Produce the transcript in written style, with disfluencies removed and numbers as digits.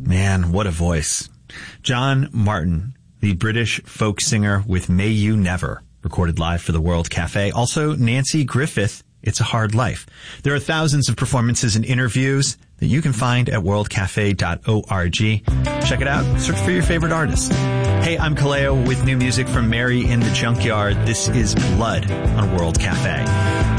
Man, what a voice. John Martin, the British folk singer with May You Never, recorded live for the World Cafe. Also, Nancy Griffith, It's a Hard Life. There are thousands of performances and interviews that you can find at worldcafe.org. Check it out. Search for your favorite artists. Hey, I'm Kaleo with new music from Mary in the Junkyard. This is Blood on World Cafe.